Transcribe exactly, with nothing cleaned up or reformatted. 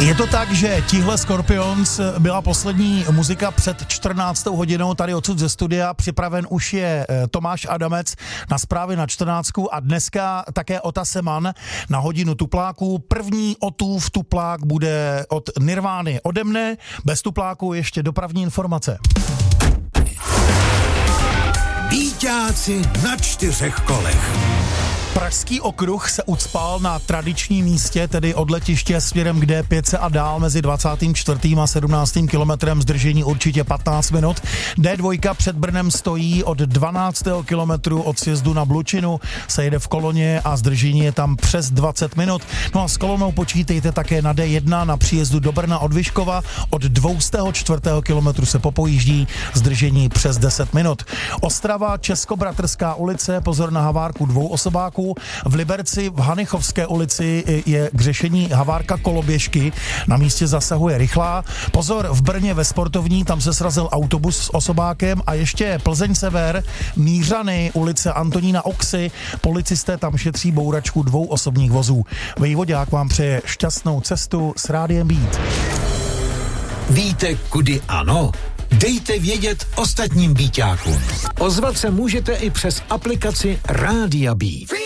Je to tak, že tihle Scorpions byla poslední muzika před čtrnáctou hodinou tady odsud ze studia. Připraven už je Tomáš Adamec na zprávy na čtrnáctku a dneska také Ota Seman na hodinu tupláků. První Otův tuplák bude od Nirvány ode mne, bez tupláku ještě dopravní informace. Býťáci na čtyřech kolech. Pražský okruh se ucpal na tradičním místě, tedy od letiště směrem k D pět a dál mezi dvacátým čtvrtým a sedmnáctým kilometrem, zdržení určitě patnáct minut. D dva před Brnem stojí od dvanáctého kilometru od sjezdu na Blučinu, se jede v koloně a zdržení je tam přes dvacet minut. No a s kolonou počítejte také na D jedna na příjezdu do Brna od Vyškova, od dvoustého čtvrtého kilometru se popojíždí, zdržení přes deset minut. Ostrava, Českobratrská ulice, pozor na havárku dvou osobáků. V Liberci v Hanichovské ulici je k řešení havárka koloběžky, na místě zasahuje rychlá. Pozor v Brně ve Sportovní, tam se srazil autobus s osobákem a ještě Plzeň sever, Mířany, ulice Antonína Oxy, policisté tam šetří bouračku dvou osobních vozů. Vejvodák vám přeje šťastnou cestu s Rádiem Beat. Víte, kudy ano? Dejte vědět ostatním býťákům. Ozvat se můžete i přes aplikaci Rádia Beat.